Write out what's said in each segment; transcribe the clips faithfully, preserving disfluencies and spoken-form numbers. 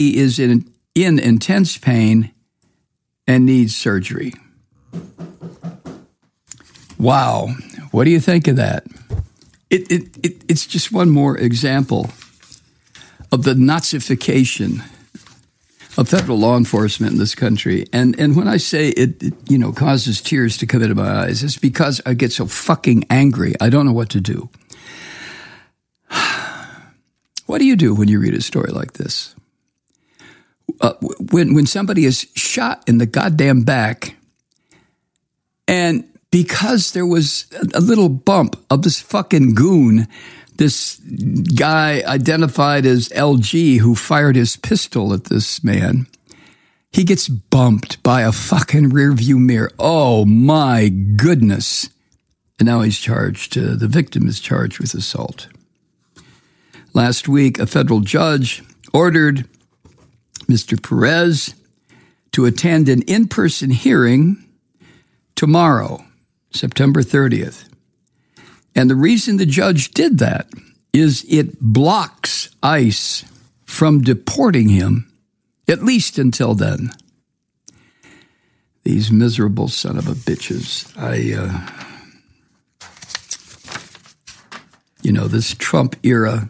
He is in, in intense pain and needs surgery. Wow. What do you think of that? It, it, it It's just one more example of the Nazification of federal law enforcement in this country. And and when I say it, it, you know, causes tears to come into my eyes, it's because I get so fucking angry. I don't know what to do. What do you do when you read a story like this? Uh, when when somebody is shot in the goddamn back, and because there was a little bump of this fucking goon, this guy identified as L G who fired his pistol at this man, he gets bumped by a fucking rearview mirror. Oh, my goodness. And now he's charged. Uh, the victim is charged with assault. Last week, a federal judge ordered Mister Perez to attend an in-person hearing tomorrow, September thirtieth. And the reason the judge did that is it blocks ICE from deporting him, at least until then. These miserable son of a bitches. I, uh, you know, this Trump era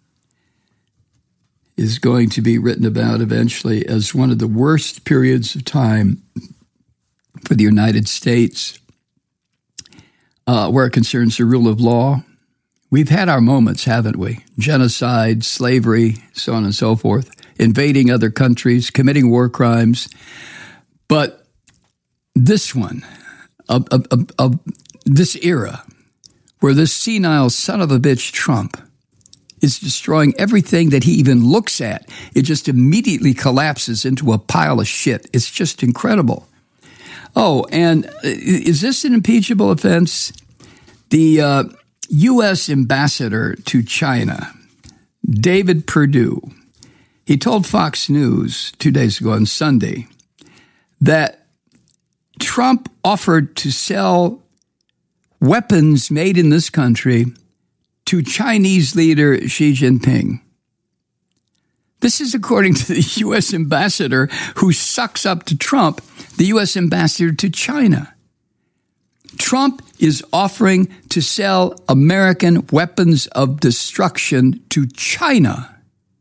is going to be written about eventually as one of the worst periods of time for the United States. Uh, where it concerns the rule of law. We've had our moments, haven't we? Genocide, slavery, so on and so forth, invading other countries, committing war crimes. But this one, of, of, of, of this era, where this senile son of a bitch Trump is destroying everything that he even looks at, it just immediately collapses into a pile of shit. It's just incredible. Oh, and is this an impeachable offense? The uh, U S ambassador to China, David Perdue, he told Fox News two days ago on Sunday that Trump offered to sell weapons made in this country to Chinese leader Xi Jinping. This is according to the U S ambassador who sucks up to Trump, the U S ambassador to China. Trump is offering to sell American weapons of destruction to China.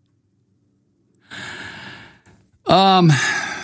Um,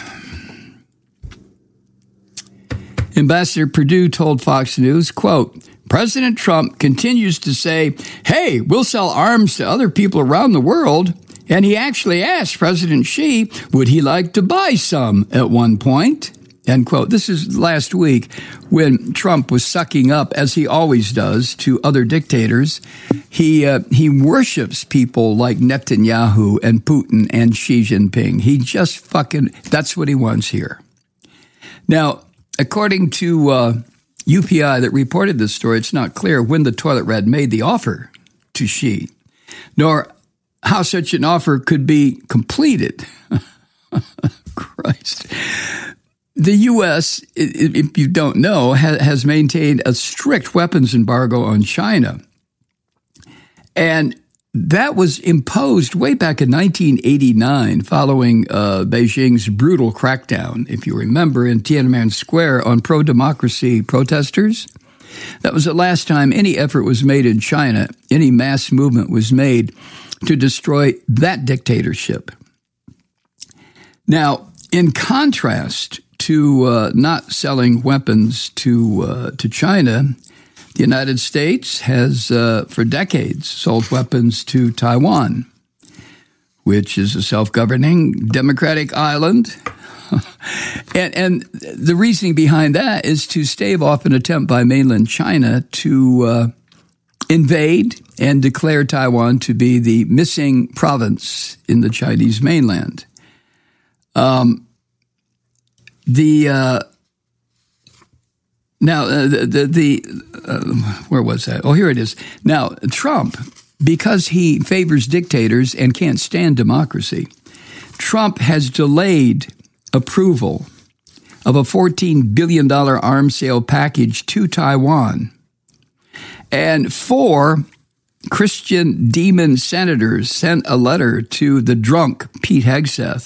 Ambassador Perdue told Fox News, quote, President Trump continues to say, hey, we'll sell arms to other people around the world. And he actually asked President Xi, would he like to buy some at one point? End quote. This is last week when Trump was sucking up, as he always does, to other dictators. He uh, he worships people like Netanyahu and Putin and Xi Jinping. He just fucking, that's what he wants here. Now, according to uh, U P I that reported this story, it's not clear when the toilet rat made the offer to Xi, nor how such an offer could be completed. Christ. The U S, if you don't know, has maintained a strict weapons embargo on China. And that was imposed way back in nineteen eighty-nine following uh, Beijing's brutal crackdown, if you remember, in Tiananmen Square on pro-democracy protesters. That was the last time any effort was made in China, any mass movement was made to destroy that dictatorship. Now, in contrast to uh, not selling weapons to uh, to China, the United States has, uh, for decades, sold weapons to Taiwan, which is a self-governing democratic island. and, and the reasoning behind that is to stave off an attempt by mainland China to uh, invade and declare Taiwan to be the missing province in the Chinese mainland. Um, the uh, now uh, the the, the uh, where was that? Oh, here it is. Now Trump, because he favors dictators and can't stand democracy, Trump has delayed approval of a fourteen billion dollars arms sale package to Taiwan. And four Christian demon senators sent a letter to the drunk Pete Hegseth